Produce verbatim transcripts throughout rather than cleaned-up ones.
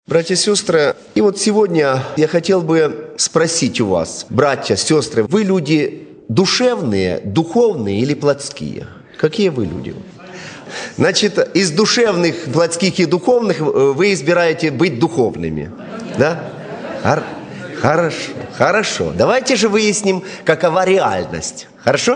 Братья и сестры, и вот сегодня я хотел бы спросить у вас, братья, сестры, вы люди душевные, духовные или плотские? Какие вы люди? Значит, из душевных, плотских и духовных вы избираете быть духовными, да? Хор- хорошо, хорошо. Давайте же выясним, какова реальность. Хорошо?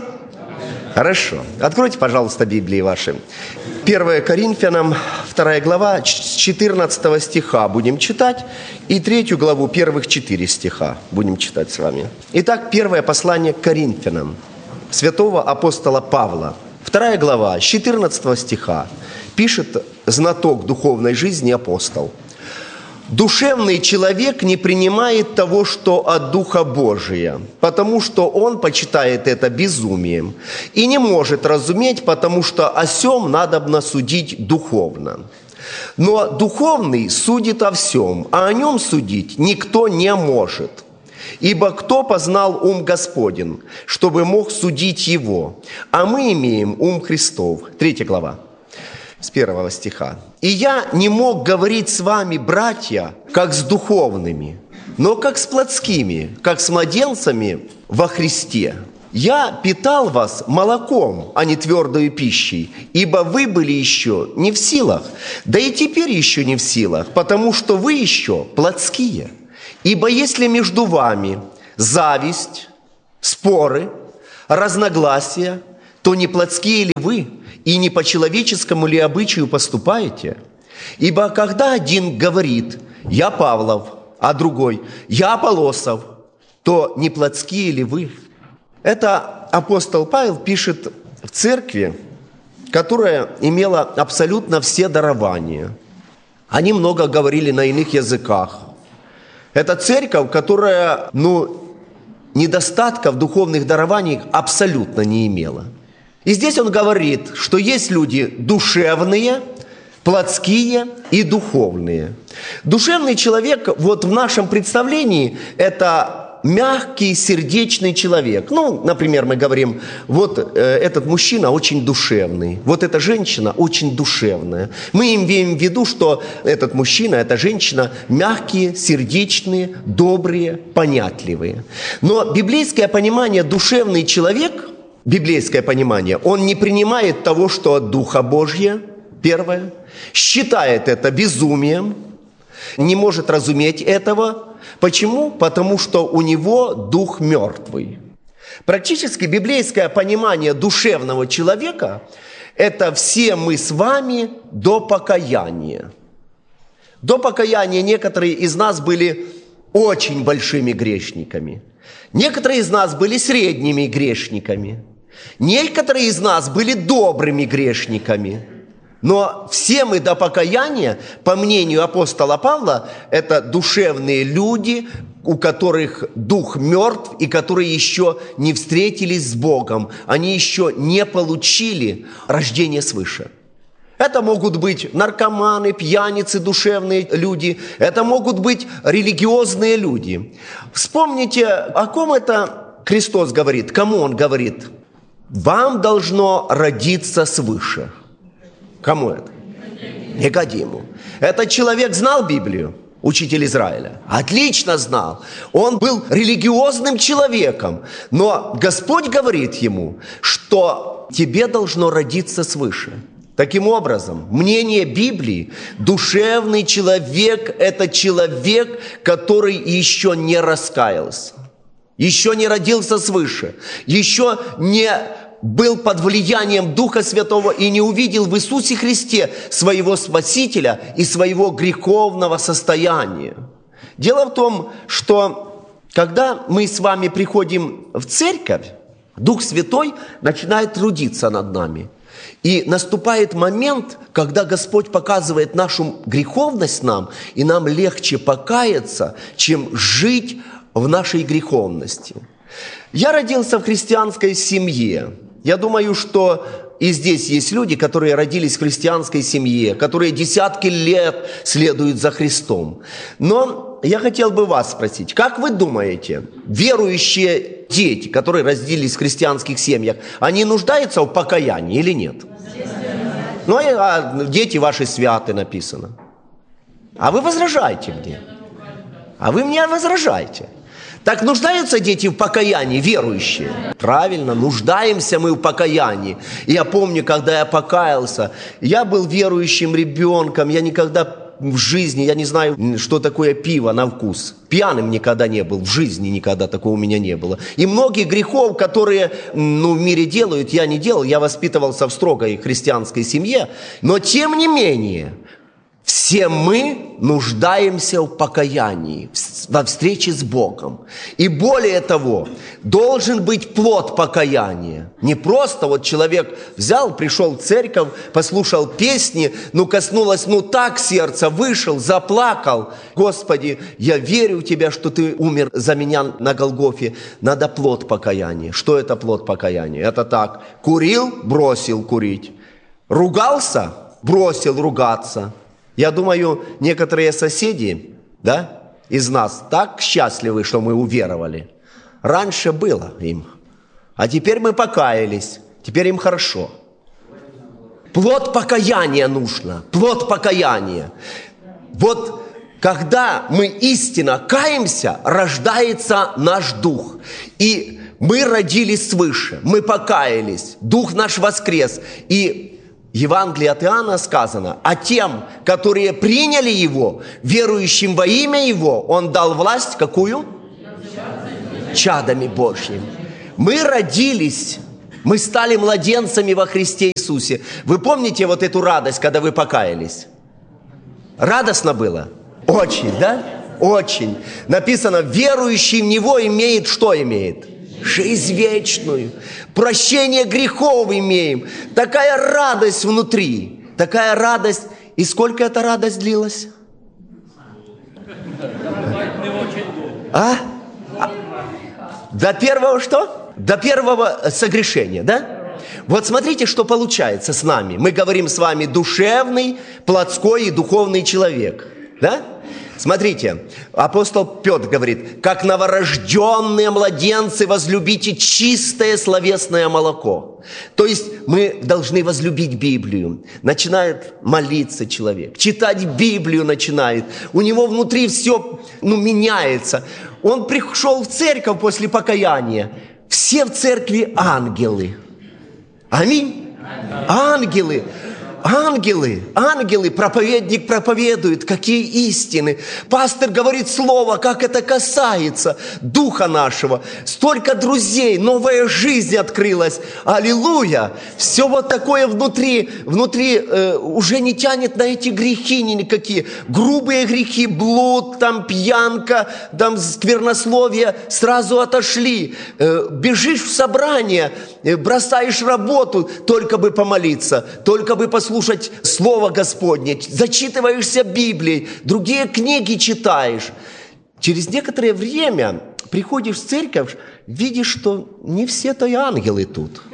Хорошо. Откройте, пожалуйста, Библии ваши. первое Коринфянам, вторая глава, с четырнадцатого стиха будем читать, и третью главу, первых четыре стиха будем читать с вами. Итак, первое послание к Коринфянам, святого апостола Павла. Вторая глава, с четырнадцатого стиха, пишет знаток духовной жизни апостол. «Душевный человек не принимает того, что от Духа Божия, потому что он почитает это безумием, и не может разуметь, потому что о сем надобно судить духовно. Но духовный судит о всем, а о нем судить никто не может. Ибо кто познал ум Господень, чтобы мог судить его? А мы имеем ум Христов». Третья глава. С первого стиха. «И я не мог говорить с вами, братья, как с духовными, но как с плотскими, как с младенцами во Христе. Я питал вас молоком, а не твердой пищей, ибо вы были еще не в силах, да и теперь еще не в силах, потому что вы еще плотские. Ибо если между вами зависть, споры, разногласия, то не плотские ли вы, и не по человеческому ли обычаю поступаете? Ибо когда один говорит «Я Павлов», а другой «Я Аполлосов», то не плотские ли вы?» Это апостол Павел пишет в церкви, которая имела абсолютно все дарования. Они много говорили на иных языках. Это церковь, которая, ну, недостатков духовных дарований абсолютно не имела. И здесь он говорит, что есть люди душевные, плотские и духовные. Душевный человек, вот в нашем представлении, это мягкий, сердечный человек. Ну, например, мы говорим, вот э, этот мужчина очень душевный, вот эта женщина очень душевная. Мы имеем в виду, что этот мужчина, эта женщина мягкие, сердечные, добрые, понятливые. Но библейское понимание «душевный человек», библейское понимание, он не принимает того, что от Духа Божия, первое, считает это безумием, не может разуметь этого. Почему? Потому что у него дух мертвый. Практически библейское понимание душевного человека – это все мы с вами до покаяния. До покаяния некоторые из нас были очень большими грешниками. Некоторые из нас были средними грешниками. Некоторые из нас были добрыми грешниками. Но все мы до покаяния, по мнению апостола Павла, это душевные люди, у которых дух мертв и которые еще не встретились с Богом. Они еще не получили рождение свыше. Это могут быть наркоманы, пьяницы, душевные люди. Это могут быть религиозные люди. Вспомните, о ком это Христос говорит, кому Он говорит? Вам должно родиться свыше. Кому это? Никодиму. Этот человек знал Библию, учитель Израиля? Отлично знал. Он был религиозным человеком. Но Господь говорит ему, что тебе должно родиться свыше. Таким образом, мнение Библии, душевный человек – это человек, который еще не раскаялся, еще не родился свыше, еще не был под влиянием Духа Святого и не увидел в Иисусе Христе своего Спасителя и своего греховного состояния. Дело в том, что когда мы с вами приходим в церковь, Дух Святой начинает трудиться над нами. И наступает момент, когда Господь показывает нашу греховность нам, и нам легче покаяться, чем жить в нашей греховности. Я родился в христианской семье. Я думаю, что и здесь есть люди, которые родились в христианской семье, которые десятки лет следуют за Христом. Но я хотел бы вас спросить, как вы думаете, верующие дети, которые родились в христианских семьях, они нуждаются в покаянии или нет? Ну, а дети ваши святы написано. А вы возражаете мне. А вы мне возражаете. Так нуждаются дети в покаянии, верующие? Правильно, нуждаемся мы в покаянии. И я помню, когда я покаялся, я был верующим ребенком, я никогда в жизни, я не знаю, что такое пиво на вкус. Пьяным никогда не был, в жизни никогда такого у меня не было. И многих грехов, которые ну, в мире делают, я не делал. Я воспитывался в строгой христианской семье. Но тем не менее, все мы нуждаемся в покаянии, во встрече с Богом. И более того, должен быть плод покаяния. Не просто вот человек взял, пришел в церковь, послушал песни, ну коснулось, ну так сердце, вышел, заплакал. Господи, я верю в Тебя, что Ты умер за меня на Голгофе. Надо плод покаяния. Что это плод покаяния? Это так, курил, бросил курить. Ругался, бросил ругаться. Я думаю, некоторые соседи, да, из нас так счастливы, что мы уверовали. Раньше было им, а теперь мы покаялись, теперь им хорошо. Плод покаяния нужно, плод покаяния. Вот когда мы истинно каемся, рождается наш дух. И мы родились свыше, мы покаялись, дух наш воскрес. И в Евангелии от Иоанна сказано, а тем, которые приняли Его, верующим во имя Его, Он дал власть какую? Чадами Божьими. Мы родились, мы стали младенцами во Христе Иисусе. Вы помните вот эту радость, когда вы покаялись? Радостно было? Очень, да? Очень. Написано, верующий в Него имеет, что имеет? Жизнь вечную, прощение грехов имеем. Такая радость внутри, такая радость. И сколько эта радость длилась? А? а? До первого что? До первого согрешения, да? Вот смотрите, что получается с нами. Мы говорим с вами душевный, плотской и духовный человек, да? Смотрите, апостол Петр говорит, как новорожденные младенцы возлюбите чистое словесное молоко. То есть мы должны возлюбить Библию. Начинает молиться человек, читать Библию начинает. У него внутри все ну, меняется. Он пришел в церковь после покаяния. Все в церкви ангелы. Аминь. Ангелы. Ангелы, ангелы, проповедник проповедует, какие истины. Пастор говорит слово, как это касается духа нашего. Столько друзей, новая жизнь открылась. Аллилуйя! Все вот такое внутри, внутри э, уже не тянет на эти грехи никакие. Грубые грехи, блуд, там пьянка, там сквернословие сразу отошли. Э, бежишь в собрание, э, бросаешь работу, только бы помолиться, только бы послушать. Слушать Слово Господне, зачитываешься Библией, другие книги читаешь. Через некоторое время приходишь в церковь, видишь, что не все-то и ангелы тут.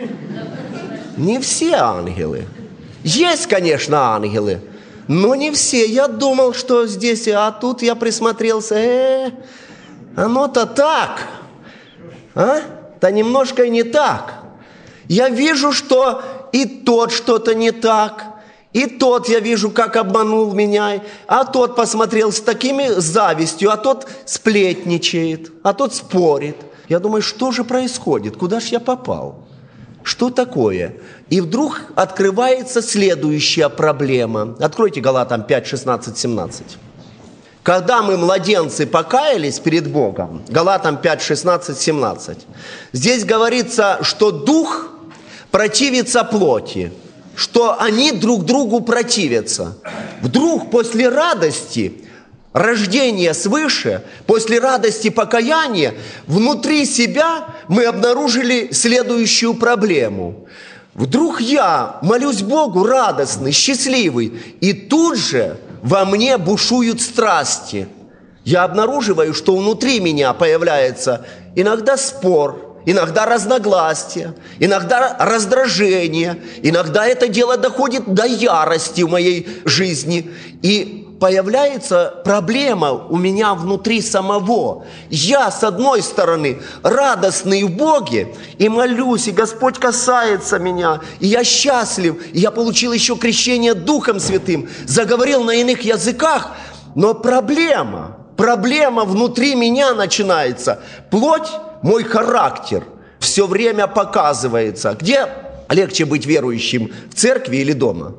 Не все ангелы. Есть, конечно, ангелы, но не все. Я думал, что здесь, а тут я присмотрелся. Э, оно-то так. А? Да немножко и не так. Я вижу, что и тот что-то не так, и тот, я вижу, как обманул меня, а тот посмотрел с такими завистью, а тот сплетничает, а тот спорит. Я думаю, что же происходит, куда же я попал? Что такое? И вдруг открывается следующая проблема. Откройте Галатам пять, шестнадцать, семнадцать. Когда мы, младенцы, покаялись перед Богом, Галатам пять, шестнадцать, семнадцать, здесь говорится, что дух противится плоти, что они друг другу противятся. Вдруг после радости, рождения свыше, после радости покаяния, внутри себя мы обнаружили следующую проблему. Вдруг я молюсь Богу радостный, счастливый, и тут же во мне бушуют страсти. Я обнаруживаю, что внутри меня появляется иногда спор, иногда разногласия, иногда раздражение, иногда это дело доходит до ярости в моей жизни. И появляется проблема у меня внутри самого. Я, с одной стороны, радостный в Боге, и молюсь, и Господь касается меня, и я счастлив, и я получил еще крещение Духом Святым, заговорил на иных языках, Но проблема, проблема внутри меня начинается. Плоть, мой характер все время показывается. Где легче быть верующим, в церкви или дома?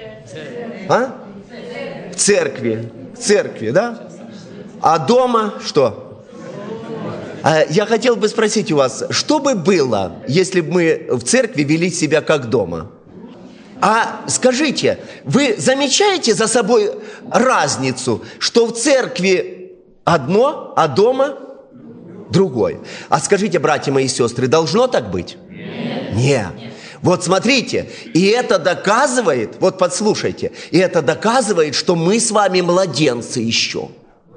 А? В церкви. В церкви, да? А дома что? Я хотел бы спросить у вас, что бы было, если бы мы в церкви вели себя как дома? А скажите, вы замечаете за собой разницу, что в церкви одно, а дома другое? А скажите, братья мои и сестры, должно так быть? Нет. Нет. Вот смотрите, и это доказывает, вот подслушайте, и это доказывает, что мы с вами младенцы еще.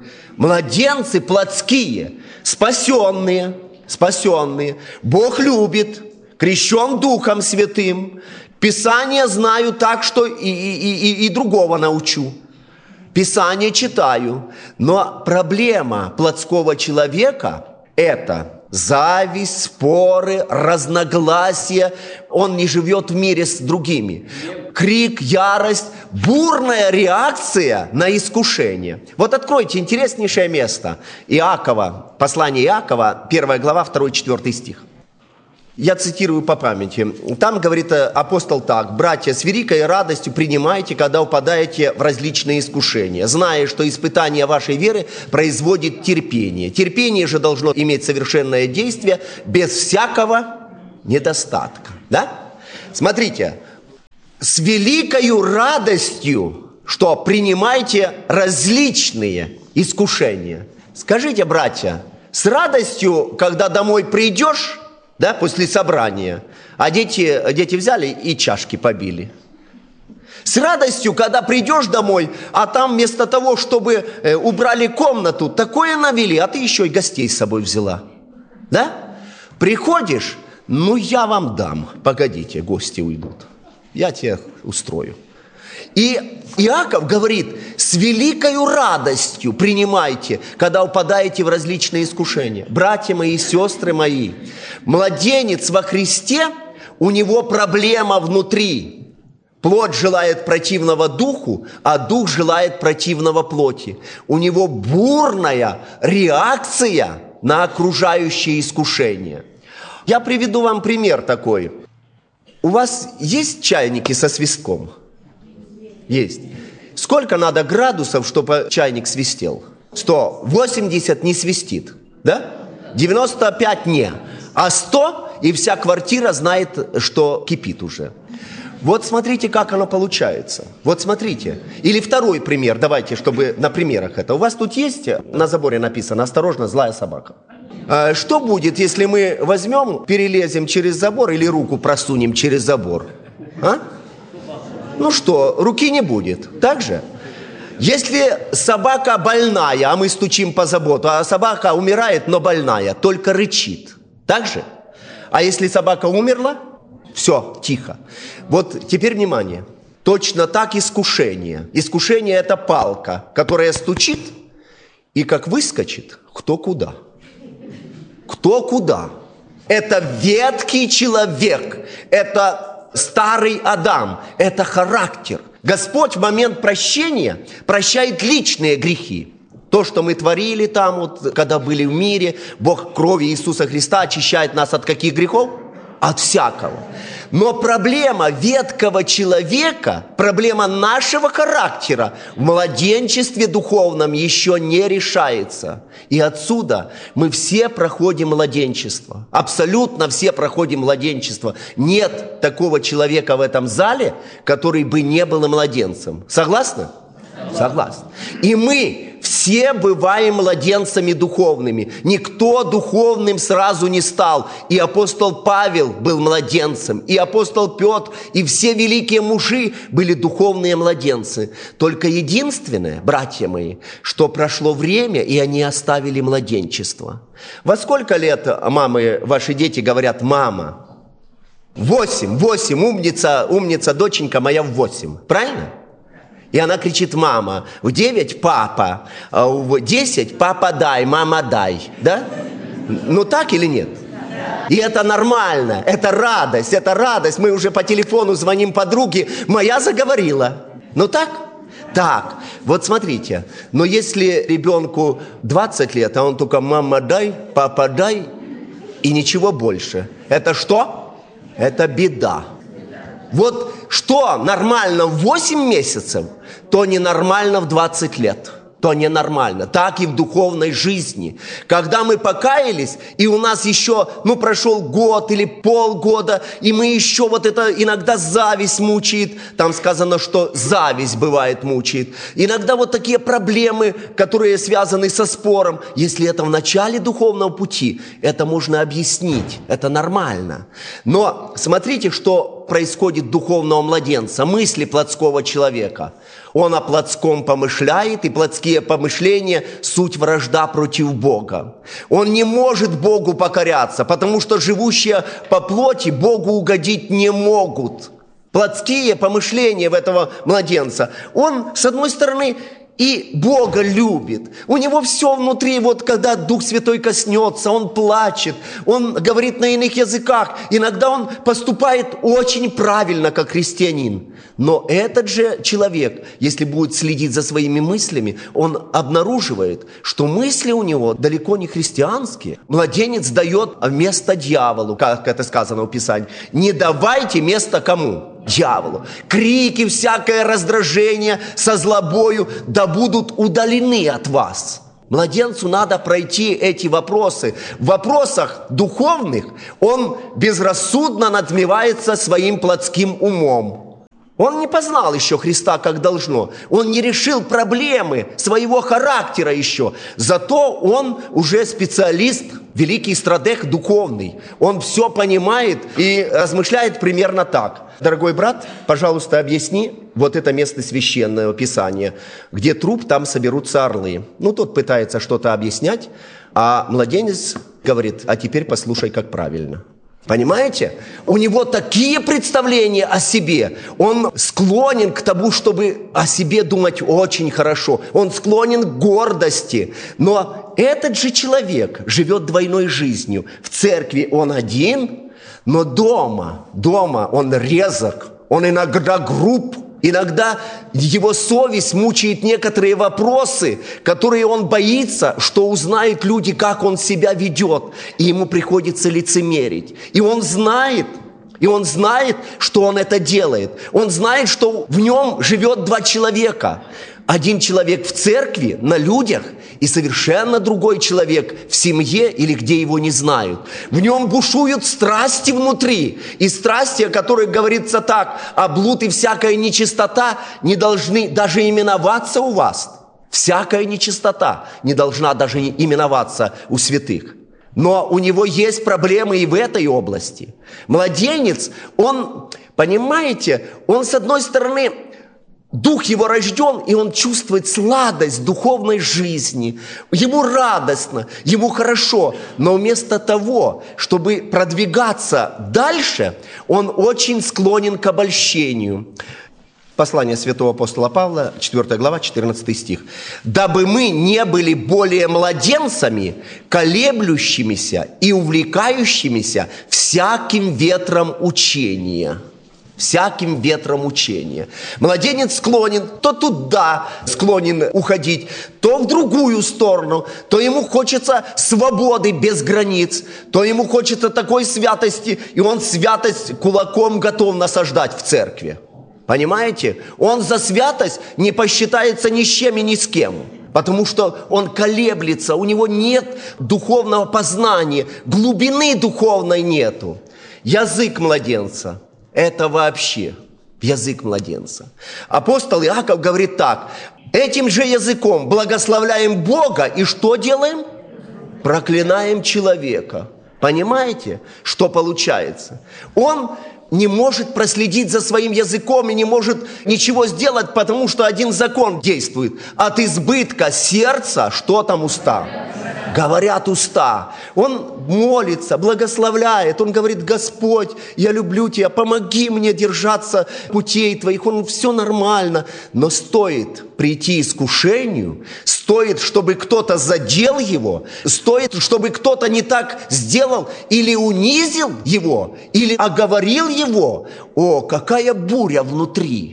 Младенцы плотские, спасенные, спасенные. Бог любит, крещен Духом Святым. Писание знаю так, что и, и, и, и другого научу. Писание читаю. Но проблема плотского человека – это зависть, споры, разногласия. Он не живет в мире с другими. Крик, ярость, бурная реакция на искушение. Вот откройте интереснейшее место. Иакова, послание Иакова, первая глава, второй-четвёртый стих. Я цитирую по памяти. Там говорит апостол так: «Братья, с великой радостью принимайте, когда упадаете в различные искушения, зная, что испытание вашей веры производит терпение. Терпение же должно иметь совершенное действие без всякого недостатка». Да? Смотрите, с великою радостью, что принимайте различные искушения. Скажите, братья, с радостью, когда домой придешь, да, после собрания, а дети, дети взяли и чашки побили. С радостью, когда придешь домой, а там вместо того, чтобы э, убрали комнату, такое навели, а ты еще и гостей с собой взяла. Да? Приходишь, ну я вам дам, погодите, гости уйдут, я тебе устрою. И Иаков говорит, с великою радостью принимайте, когда упадаете в различные искушения. Братья мои и сестры мои, младенец во Христе, у него проблема внутри. Плоть желает противного духу, а дух желает противного плоти. У него бурная реакция на окружающие искушения. Я приведу вам пример такой. У вас есть чайники со свистком? Есть. Сколько надо градусов, чтобы чайник свистел? сто восемьдесят не свистит, да? девяносто пять не. А сто, и вся квартира знает, что кипит уже. Вот смотрите, как оно получается. Вот смотрите. Или второй пример, давайте, чтобы на примерах это. У вас тут есть, на заборе написано: «Осторожно, злая собака». Что будет, если мы возьмем, перелезем через забор или руку просунем через забор? А? Ну что, руки не будет, так же? Если собака больная, а мы стучим по забору, а собака умирает, но больная, только рычит, так же? А если собака умерла, все, тихо. Вот теперь внимание, точно так искушение. Искушение – это палка, которая стучит, и как выскочит, кто куда. Кто куда. Это ветхий человек, это старый Адам, это характер. Господь в момент прощения прощает личные грехи. То, что мы творили там, вот, когда были в мире, Бог кровью Иисуса Христа очищает нас от каких грехов? От всякого. Но проблема ветхого человека, проблема нашего характера в младенчестве духовном еще не решается. И отсюда мы все проходим младенчество. Абсолютно все проходим младенчество. Нет такого человека в этом зале, который бы не был младенцем. Согласны? Согласны. И мы все бываем младенцами духовными. Никто духовным сразу не стал. И апостол Павел был младенцем, и апостол Петр, и все великие мужи были духовные младенцы. Только единственное, братья мои, что прошло время, и они оставили младенчество. Во сколько лет, мамы, ваши дети говорят «мама»? Восемь, восемь, умница, умница, доченька моя в восемь. Правильно? И она кричит «мама». В девять «папа». В десять «папа дай, мама дай». Да? Ну так или нет? И это нормально, это радость, это радость. Мы уже по телефону звоним подруге, моя заговорила. Ну так? Так, вот смотрите, но если ребенку двадцать лет, а он только «мама дай», «папа дай» и ничего больше, это что? Это беда. Вот что нормально в восемь месяцев, то ненормально в двадцать лет. То ненормально. Так и в духовной жизни. Когда мы покаялись, и у нас еще, ну, прошел год или полгода, и мы еще вот это, иногда зависть мучает. Там сказано, что зависть бывает мучает. Иногда вот такие проблемы, которые связаны со спором. Если это в начале духовного пути, это можно объяснить. Это нормально. Но смотрите, что происходит духовного младенца, мысли плотского человека. Он о плотском помышляет, и плотские помышления – суть вражда против Бога. Он не может Богу покоряться, потому что живущие по плоти Богу угодить не могут. Плотские помышления в этого младенца. Он, с одной стороны, и Бога любит. У него все внутри, вот когда Дух Святой коснется, он плачет, он говорит на иных языках. Иногда он поступает очень правильно, как христианин. Но этот же человек, если будет следить за своими мыслями, он обнаруживает, что мысли у него далеко не христианские. Младенец дает место дьяволу, как это сказано в Писании. Не давайте место кому? Дьяволу. Крики, всякое раздражение со злобою да будут удалены от вас. Младенцу надо пройти эти вопросы. В вопросах духовных он безрассудно надмевается своим плотским умом. Он не познал еще Христа как должно. Он не решил проблемы своего характера еще. Зато он уже специалист, великий стратег духовный. Он все понимает и размышляет примерно так. Дорогой брат, пожалуйста, объясни вот это место священного Писания. Где труп, там соберутся орлы. Ну, тот пытается что-то объяснять, а младенец говорит, а теперь послушай, как правильно. Понимаете? У него такие представления о себе. Он склонен к тому, чтобы о себе думать очень хорошо. Он склонен к гордости. Но этот же человек живет двойной жизнью. В церкви он один, но дома, дома он резок. Он иногда груб. Иногда его совесть мучает некоторые вопросы, которые он боится, что узнают люди, как он себя ведет, и ему приходится лицемерить. И он знает, и он знает, что он это делает. Он знает, что в нем живет два человека. Один человек в церкви, на людях, и совершенно другой человек в семье или где его не знают. В нем бушуют страсти внутри. И страсти, о которых говорится так, а блуд и всякая нечистота не должны даже именоваться у вас. Всякая нечистота не должна даже именоваться у святых. Но у него есть проблемы и в этой области. Младенец, он, понимаете, он с одной стороны... Дух его рожден, и он чувствует сладость духовной жизни. Ему радостно, ему хорошо. Но вместо того, чтобы продвигаться дальше, он очень склонен к обольщению. Послание святого апостола Павла, четвёртая глава, четырнадцатый стих. «Дабы мы не были более младенцами, колеблющимися и увлекающимися всяким ветром учения». Всяким ветром учения. Младенец склонен то туда склонен уходить, то в другую сторону, то ему хочется свободы без границ, то ему хочется такой святости, и он святость кулаком готов насаждать в церкви. Понимаете? Он за святость не посчитается ни с чем и ни с кем. Потому что он колеблется, у него нет духовного познания, глубины духовной нету. Язык младенца. Это вообще язык младенца. Апостол Иаков говорит так. Этим же языком благословляем Бога и что делаем? Проклинаем человека. Понимаете, что получается? Он не может проследить за своим языком и не может ничего сделать, потому что один закон действует. От избытка сердца, что там уста? Говорят уста. Он молится, благословляет. Он говорит: Господь, я люблю Тебя, помоги мне держаться путей Твоих. Он все нормально. Но стоит прийти искушению, стоит, чтобы кто-то задел его, стоит, чтобы кто-то не так сделал или унизил его, или оговорил его. О, какая буря внутри!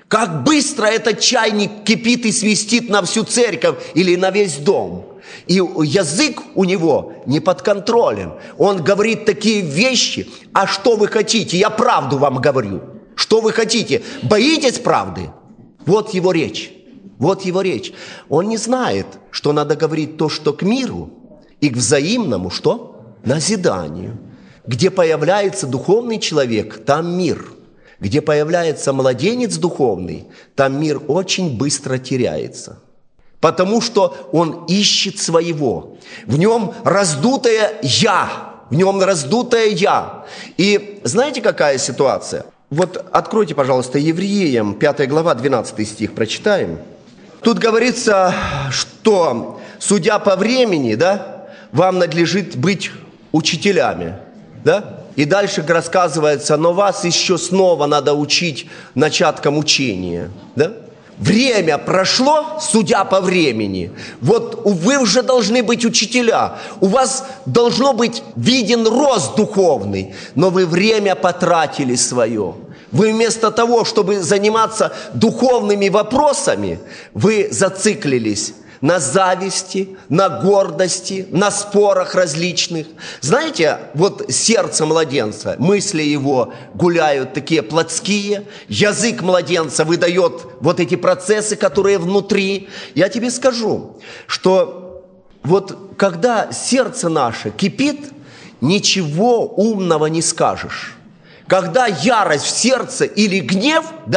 Как быстро этот чайник кипит и свистит на всю церковь или на весь дом. И язык у него не под контролем. Он говорит такие вещи. А что вы хотите? Я правду вам говорю. Что вы хотите? Боитесь правды? Вот его речь. Вот его речь. Он не знает, что надо говорить то, что к миру и к взаимному, что? Назиданию. Где появляется духовный человек, там мир. Где появляется младенец духовный, там мир очень быстро теряется. Потому что он ищет своего. В нем раздутое «я». В нем раздутое «я». И знаете, какая ситуация? Вот откройте, пожалуйста, Евреям, пятая глава, двенадцатый стих, прочитаем. Тут говорится, что, судя по времени, да, вам надлежит быть учителями, да? И дальше рассказывается, но вас еще снова надо учить начаткам учения, да? Время прошло, судя по времени. Вот вы уже должны быть учителя. У вас должно быть виден рост духовный. Но вы время потратили свое. Вы вместо того, чтобы заниматься духовными вопросами, вы зациклились на зависти, на гордости, на спорах различных. Знаете, вот сердце младенца, мысли его гуляют такие плотские, язык младенца выдает вот эти процессы, которые внутри. Я тебе скажу, что вот когда сердце наше кипит, ничего умного не скажешь. Когда ярость в сердце или гнев, да,